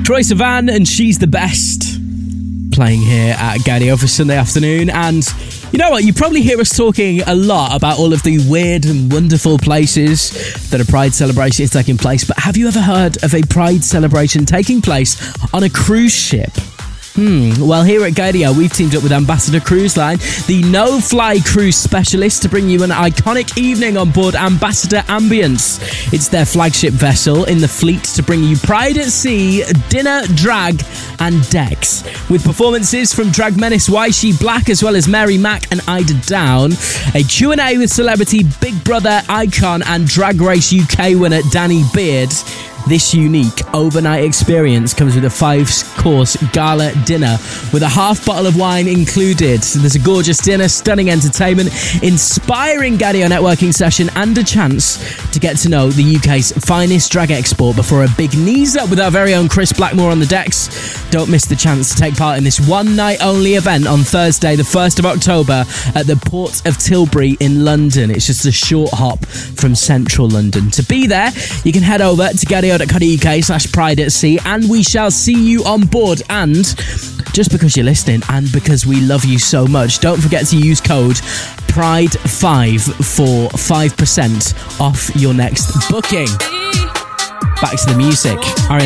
Troye Sivan and She's the Best playing here at Gaydio for Sunday afternoon. And you know what? You probably hear us talking a lot about all of the weird and wonderful places that a Pride celebration is taking place. But have you ever heard of a Pride celebration taking place on a cruise ship? Well, here at Gaydio, we've teamed up with Ambassador Cruise Line, the no-fly cruise specialist, to bring you an iconic evening on board Ambassador Ambience. It's their flagship vessel in the fleet to bring you Pride at Sea, dinner, drag, and decks. With performances from drag menace Yshi Black, as well as Mary Mack and Ida Down, a Q&A with celebrity Big Brother icon and Drag Race UK winner Danny Beard. This unique overnight experience comes with a 5-course gala dinner with a half bottle of wine included. So there's a gorgeous dinner, stunning entertainment, inspiring Gaydio networking session, and a chance to get to know the UK's finest drag export before a big knees up with our very own Chris Blackmore on the decks. Don't miss the chance to take part in this one-night-only event on Thursday, the 1st of October at the Port of Tilbury in London. It's just a short hop from central London. To be there, you can head over to gaydio.co.uk/Pride at Sea, and we shall see you on board. And just because you're listening and because we love you so much, don't forget to use code PRIDE5 for 5% off your next booking. Back to the music.